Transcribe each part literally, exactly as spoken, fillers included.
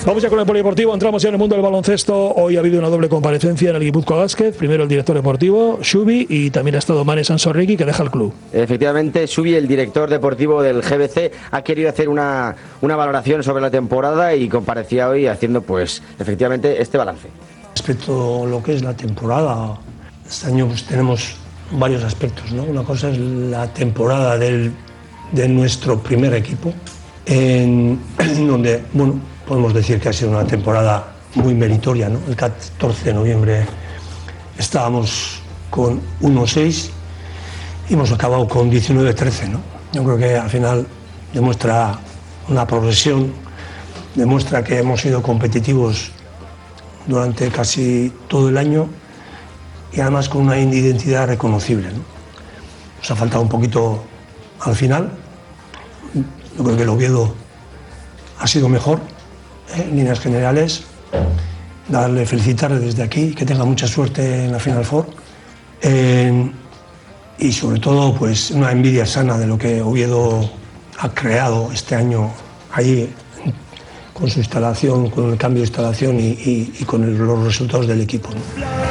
Vamos ya con el polideportivo, entramos ya en el mundo del baloncesto. Hoy ha habido una doble comparecencia en el Guipúzcoa Basket. Primero el director deportivo, Xubi, y también ha estado Manes Ansorregui, que deja el club. Efectivamente, Xubi, el director deportivo del G B C, ha querido hacer una, una valoración sobre la temporada y comparecía hoy haciendo, pues, efectivamente, este balance. Respecto a lo que es la temporada, este año pues, tenemos varios aspectos, ¿no? Una cosa es la temporada del, de nuestro primer equipo, en, en donde, bueno, podemos decir que ha sido una temporada muy meritoria, ¿no? El catorce de noviembre estábamos con uno seis y hemos acabado con diecinueve trece, ¿no? Yo creo que al final demuestra una progresión, demuestra que hemos sido competitivos durante casi todo el año y además con una identidad reconocible, ¿no? Nos ha faltado un poquito al final. Yo creo que el Oviedo ha sido mejor, ¿eh? En líneas generales. Darle, felicitarle desde aquí, que tenga mucha suerte en la Final Four. Eh, y sobre todo, pues una envidia sana de lo que Oviedo ha creado este año allí, con su instalación, con el cambio de instalación y, y, y con el, los resultados del equipo, ¿no?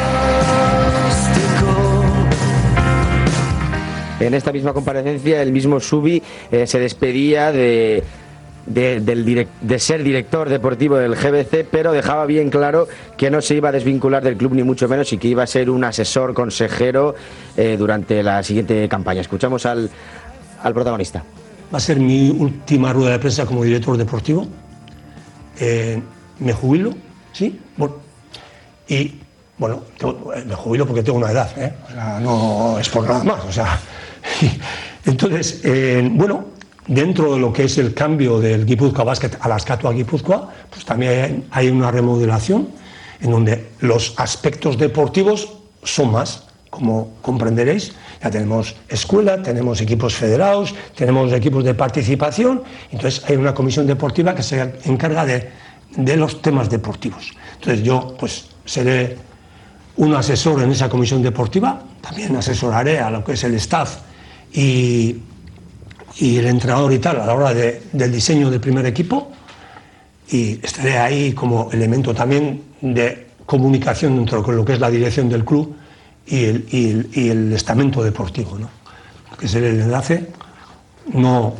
En esta misma comparecencia, el mismo Xubi eh, se despedía de, de, del direct, de ser director deportivo del G B C, pero dejaba bien claro que no se iba a desvincular del club ni mucho menos y que iba a ser un asesor, consejero eh, durante la siguiente campaña. Escuchamos al, al protagonista. Va a ser mi última rueda de prensa como director deportivo. Eh, me jubilo, ¿sí? Bueno, y bueno, tengo, me jubilo porque tengo una edad, ¿eh? O sea, no es por nada más, o sea. Entonces, eh, bueno, dentro de lo que es el cambio del Guipúzcoa Basket a la Azkatua Guipúzcoa, pues también hay, hay una remodelación en donde los aspectos deportivos son más, como comprenderéis. Ya tenemos escuela, tenemos equipos federados, tenemos equipos de participación, entonces hay una comisión deportiva que se encarga de, de los temas deportivos. Entonces yo pues seré un asesor en esa comisión deportiva, también asesoraré a lo que es el staff y, y el entrenador y tal a la hora de, del diseño del primer equipo, y estaré ahí como elemento también de comunicación dentro de lo que es la dirección del club y el, y el, y el estamento deportivo, ¿no? Que es el enlace, no.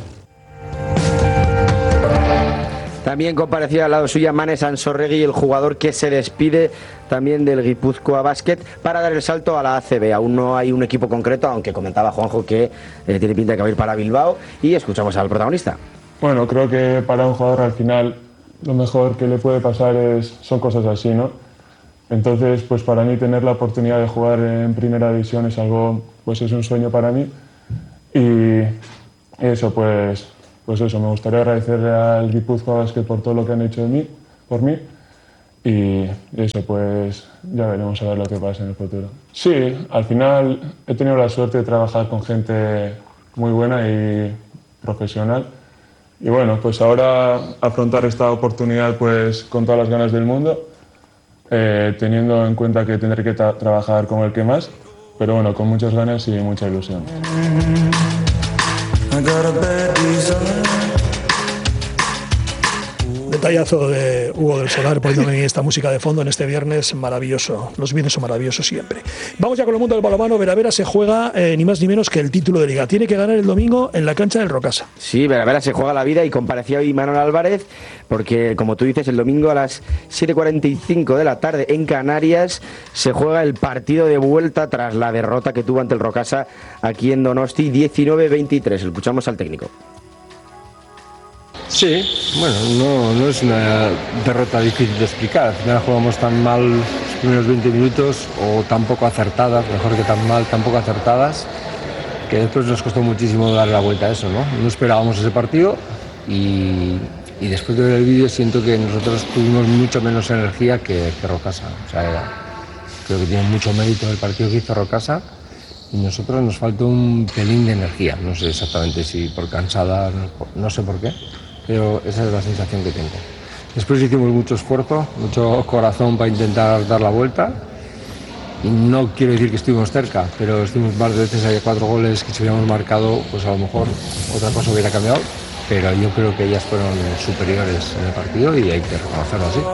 También comparecía al lado suya Manes Ansorregui, el jugador que se despide también del Guipúzcoa Basket para dar el salto a la A C B. Aún no hay un equipo concreto, aunque comentaba Juanjo que eh, tiene pinta de que va a ir para Bilbao, y escuchamos al protagonista. Bueno, creo que para un jugador al final lo mejor que le puede pasar es, son cosas así, ¿no? Entonces, pues para mí tener la oportunidad de jugar en primera división es algo, pues es un sueño para mí, y eso, pues, pues eso, me gustaría agradecerle al Guipúzcoa Basket por todo lo que han hecho de mí, por mí, y eso, pues ya veremos a ver lo que pasa en el futuro. Sí, al final he tenido la suerte de trabajar con gente muy buena y profesional, y bueno, pues ahora afrontar esta oportunidad pues con todas las ganas del mundo. Eh, teniendo en cuenta que tendré que tra- trabajar con el que más, pero bueno, con muchas ganas y mucha ilusión. Detallazo de Hugo del Solar poniéndome esta música de fondo en este viernes maravilloso. Los viernes son maravillosos siempre. Vamos ya con el mundo del balonmano. Veravera se juega eh, ni más ni menos que el título de liga. Tiene que ganar el domingo en la cancha del Rocasa. Sí, Veravera se juega la vida y comparecía hoy Manuel Álvarez porque, como tú dices, el domingo a las siete cuarenta y cinco de la tarde en Canarias se juega el partido de vuelta tras la derrota que tuvo ante el Rocasa aquí en Donosti, diecinueve veintitrés. Escuchamos al técnico. Sí, bueno, no, no es una derrota difícil de explicar. Al final jugamos tan mal los primeros veinte minutos, o tan poco acertadas, mejor que tan mal, tan poco acertadas, que después nos costó muchísimo darle la vuelta a eso, ¿no? No esperábamos ese partido y, y después de ver el vídeo siento que nosotros tuvimos mucho menos energía que, que Rocasa. O sea, creo que tiene mucho mérito el partido que hizo Rocasa y nosotros nos faltó un pelín de energía. No sé exactamente si por cansada, no sé por qué, pero esa es la sensación que tengo. Después hicimos mucho esfuerzo, mucho corazón para intentar dar la vuelta, y no quiero decir que estuvimos cerca, pero estuvimos varias veces, hay cuatro goles que si hubiéramos marcado, pues a lo mejor otra cosa hubiera cambiado, pero yo creo que ellas fueron superiores en el partido y hay que reconocerlo así.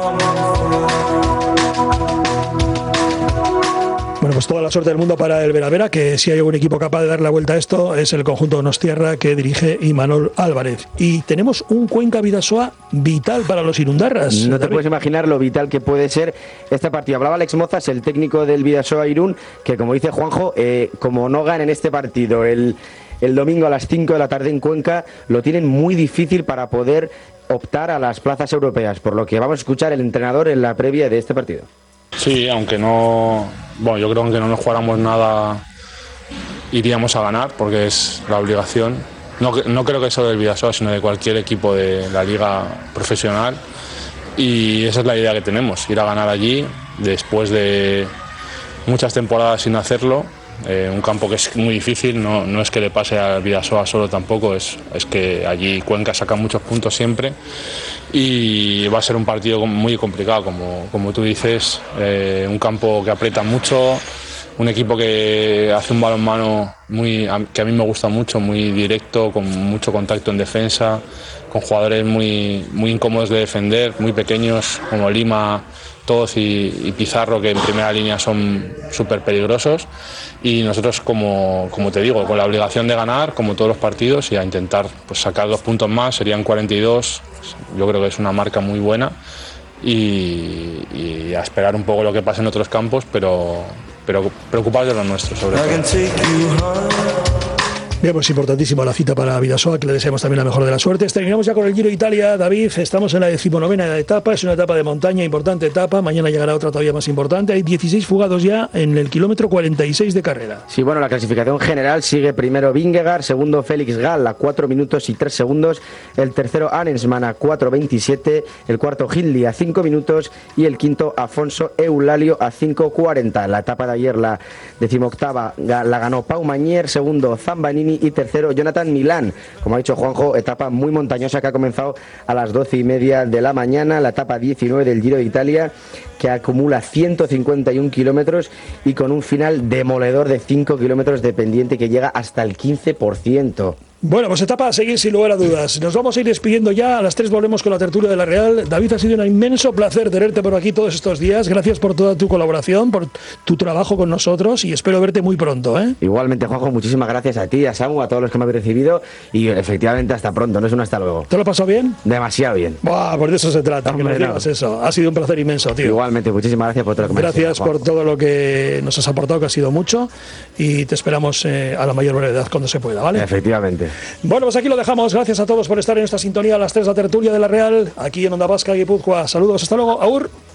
Bueno, pues toda la suerte del mundo para el Veravera, que si hay algún equipo capaz de dar la vuelta a esto es el conjunto Donostierra que dirige Imanol Álvarez. Y tenemos un Cuenca Bidasoa vital para los irundarras. No te David. puedes imaginar lo vital que puede ser este partido. Hablaba Alex Mozas, el técnico del Bidasoa Irún, que como dice Juanjo, eh, como no ganen este partido el, el domingo a las cinco de la tarde en Cuenca, lo tienen muy difícil para poder optar a las plazas europeas, por lo que vamos a escuchar el entrenador en la previa de este partido. Sí, aunque no, bueno, yo creo que aunque no nos jugáramos nada, iríamos a ganar porque es la obligación. No, no creo que solo del Bidasoa, sino de cualquier equipo de la liga profesional. Y esa es la idea que tenemos, ir a ganar allí después de muchas temporadas sin hacerlo. Eh, un campo que es muy difícil, no, no es que le pase al Bidasoa solo tampoco, es, es que allí Cuenca saca muchos puntos siempre y va a ser un partido muy complicado, como, como tú dices, eh, un campo que aprieta mucho, un equipo que hace un balonmano muy, que a mí me gusta mucho, muy directo, con mucho contacto en defensa, con jugadores muy, muy incómodos de defender, muy pequeños como Lima, Toz y, y Pizarro, que en primera línea son súper peligrosos, y nosotros, como, como te digo, con la obligación de ganar, como todos los partidos, y a intentar pues, sacar dos puntos más, serían cuarenta y dos, yo creo que es una marca muy buena, y, y a esperar un poco lo que pasa en otros campos, pero, pero preocupados de lo nuestro, sobre todo. Bien, pues importantísimo la cita para Bidasoa, que le deseamos también la mejor de las suertes. Terminamos ya con el Giro de Italia, David. Estamos en la decimonovena etapa, es una etapa de montaña, importante etapa. Mañana llegará otra todavía más importante. Hay dieciséis fugados ya en el kilómetro cuarenta y seis de carrera. Sí, bueno, la clasificación general sigue primero Vingegaard, segundo Félix Gall a cuatro minutos y tres segundos, el tercero Arensman a cuatro veintisiete, el cuarto Hindley a cinco minutos y el quinto Afonso Eulalio a cinco cuarenta. La etapa de ayer, la decimoctava, la ganó Pau Mañer, segundo Zambanini y tercero Jonathan Milán. Como ha dicho Juanjo, etapa muy montañosa que ha comenzado a las doce y media de la mañana, la etapa diecinueve del Giro de Italia, que acumula ciento cincuenta y un kilómetros y con un final demoledor de cinco kilómetros de pendiente que llega hasta el quince por ciento. Bueno, pues etapa a seguir sin lugar a dudas. Nos vamos a ir despidiendo ya. A las tres volvemos con la tertulia de la Real. David, ha sido un inmenso placer tenerte por aquí todos estos días. Gracias por toda tu colaboración, por tu trabajo con nosotros y espero verte muy pronto, ¿eh? Igualmente, Juanjo, muchísimas gracias a ti, a Samu, a todos los que me habéis recibido y efectivamente hasta pronto, no es un hasta luego. ¿Te lo pasó bien? Demasiado bien. Buah, pues de eso se trata, Hombre, que nos digas no. eso. Ha sido un placer inmenso, tío. Igualmente, muchísimas gracias por todo lo que me Gracias has dicho, por todo lo que nos has aportado, que ha sido mucho, y te esperamos eh, a la mayor brevedad cuando se pueda, ¿vale? Efectivamente. Bueno, pues aquí lo dejamos. Gracias a todos por estar en esta sintonía a las tres, la tertulia de la Real, aquí en Onda Vasca, Guipúzcoa. Saludos, hasta luego. Aur.